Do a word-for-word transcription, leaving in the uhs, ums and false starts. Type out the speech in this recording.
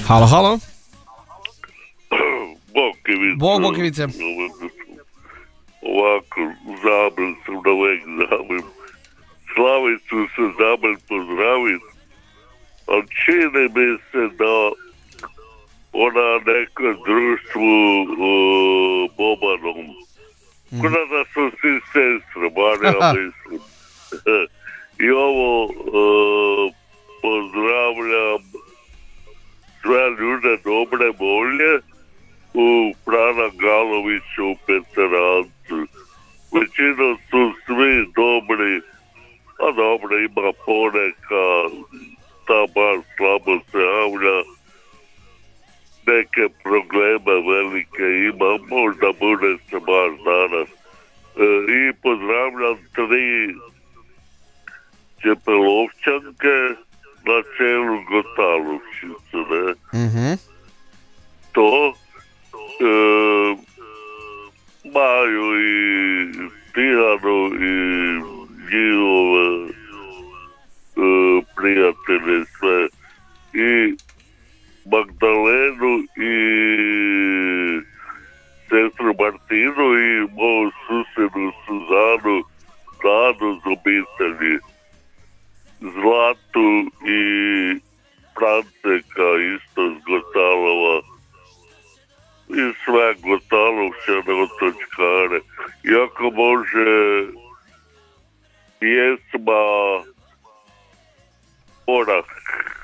Halo, halo. Bokevice. Bog, Bokevice. Ovako, zabran sam da uvek zabran. Slavicu se zabran pozdravit, ali čini mi se da ona neka društvu uh, Bobanom. Mm. Kada da su svi sestre, bar ja mislim. I ovo uh, pozdravljam sve ljude dobre volje u Frana Galoviću u Peterancu. Većina su svi dobri, a dobro ima poneka, ta bar slabo se javlja, neke probleme velike ima, možda bude se baš danas. E, I pozdravljam tri Čepelovčanke na čelu Gotalovčicu, ne? Mhm. To e, Maju i Tijanu i njihove e, prijatelje sve i Magdalenu i sestru Martinu i moju susjedu Suzanu, Nadu z obitelji, Zlatu i Franceka isto z Gotalova i sve Gotalovčane otočkare. I ako može pjesma Orak.